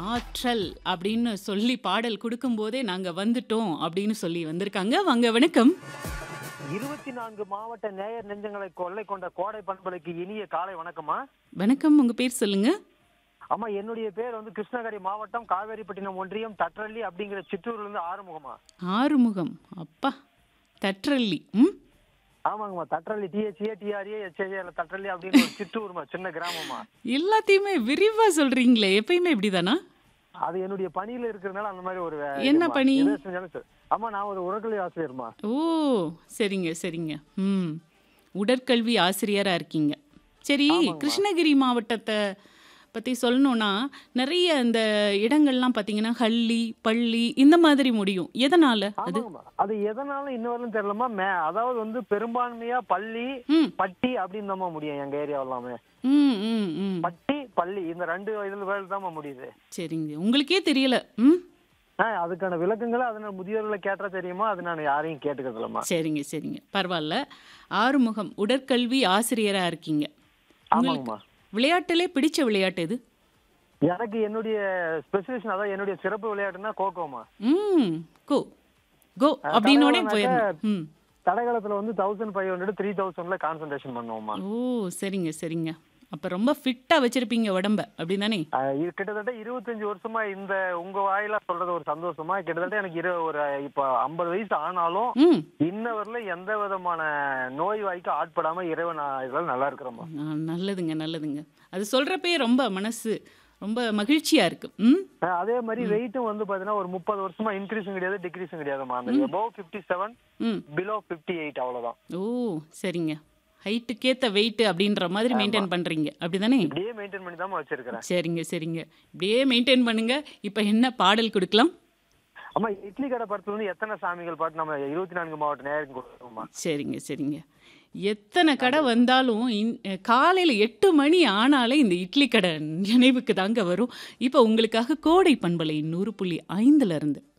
ஆற்றல் அப்படின்னு சொல்லி பாடல் குடுக்கும்போதே, நாங்க வந்துட்டோம் அப்படின்னு சொல்லி வந்திருக்காங்க. வாங்க வணக்கம். 24 மாவட்ட நேயர் நெஞ்சங்களை கொள்ளை கொண்ட கோடை பண்பலைக்கு இனிய காலை வணக்கம்மா. வணக்கம். உங்க பேர் சொல்லுங்க. ஆமா, என்னுடைய பேர் வந்து கிருஷ்ணகிரி மாவட்டம் காவேரிப்பட்டினம் ஒன்றியம் தற்றள்ளி அப்படிங்கிற சிற்றூர்ல இருந்து ஆறுமுகமா. ஆறுமுகம். அப்பா! தற்றள்ளி. ஆமாங்கம்மா, தற்றள்ளி THATRAHAL தற்றள்ளி அப்படின்னு ஒரு சிற்றூர்மா, சின்ன கிராமமா. எல்லாத்தையுமே விரிவா சொல்றீங்களே. எப்பயுமே இப்படிதானா? அது என்னுடைய பணியில இருக்கிறதுனால அந்த மாதிரி ஒரு என்ன இதுமா. பணி? எதை செஞ்சாலும் சரி. ஆமா, நான் ஒரு உடற்கல்வி ஆசிரியர்மா. ஓ! சரிங்க, சரிங்க. உடற்கல்வி ஆசிரியரா இருக்கீங்க. சரி, ஆமாங்கம்மா. கிருஷ்ணகிரி மாவட்டத்த பத்தி சொல்லணும்னா, நெறைய இந்த இடங்கள்லாம் பார்த்தீங்கன்னா, ஹள்ளி, பள்ளி இந்த மாதிரி முடியும். எதனால அது? ஆமாங்கம்மா, அது எதனால இன்னவரையும் தெரியலமா. அதாவது வந்து பெரும்பான்மையா பள்ளி ம். பட்டி அப்படின்னு தான் முடியும் எங்க ஏரியா எல்லாமே. ம், ம், ம். பட்டி பள்ளி இந்த ரெண்டு இதுல வேலை தான் முடியுது. சரிங்க. உங்களுக்கே தெரியல. அதுக்கான விளக்கங்களை அதை நான் முதியோர்களை கேட்டா தெரியுமா, அது நான் யாரையும் கேட்டுக்கிறதுலமா. சரிங்க, சரிங்க. பரவால்ல. ஆறுமுகம் உடற்கல்வி ஆசிரியரா இருக்கீங்க. உங்களுக்கு ஆமாங்கம்மா, விளையாட்டுலே பிடிச்ச விளையாட்டு எது? எனக்கு என்னுடைய ஸ்பெசிபிகேஷன், அதாவது என்னுடைய சிறப்பு விளையாட்டுன்னா கோகோமா. ம். கோ. கோ அப்படின்னோடே தடகளம்னாக்க போயிரணும். தடகளத்துல வந்து 1500 3000ல கான்சென்ட்ரேஷன் பண்ணுவோமா. ஓ! சரிங்க, சரிங்க. அப்ப ரொம்ப ஃபிட்டா வச்சிருப்பீங்க உடம்ப. அப்படிதானே? இது கிட்டத்தட்ட 25 வருஷமா இந்த உங்க வாயிலா சொல்றது ஒரு சந்தோஷமா. கிட்டத்தட்ட எனக்கு ஒரு இப்ப 50 வயசு ஆனாலும் ம். இன்ன வரல எந்த விதமான நோய் வாய்க்கு ஆட்படாம இறைவன் இதெல்லாம் நல்லா இருக்கிறோமா. நல்லதுங்க, நல்லதுங்க. அது சொல்றப்பயே ரொம்ப மனசு ரொம்ப மகிழ்ச்சியா இருக்கு. அதே மாதிரி வெயிட்டும் வந்து பாத்தீங்கன்னா ஒரு 30 வருஷமா இன்க்ரீஸும் கிடையாது டிக்ரீஸும் கிடையாதுமா. அந்த above 57 ம். below 58 அவ்வளவுதான். ஓ! சரிங்க. ஹைட்டுக்கேத்த வெயிட் அப்படின்ற மாதிரி ஆமா, மெயின்டைன் பண்றீங்க. அப்படிதானே? இப்படியே மெயின்டைன் பண்ணி தான் வச்சிருக்கிறேன். சரிங்க, சரிங்க. இப்படியே மெயின்டைன் பண்ணுங்க. இப்ப என்ன பாடல் குடுக்கலாம்? ஆமா, இட்லி கடை படத்துல வந்து எத்தனை சாமிகள் பாட்டு நம்ம 24 மாவட்ட நேரம் கொடுக்கணுமா. சரிங்க, சரிங்க. எத்தனை கடை வந்தாலும் காலையில 8 மணி ஆனாலே இந்த இட்லி கடை நினைவுக்கு தாங்க வரும். இப்ப உங்களுக்காக கோடை பண்பலை 100.5 இருந்து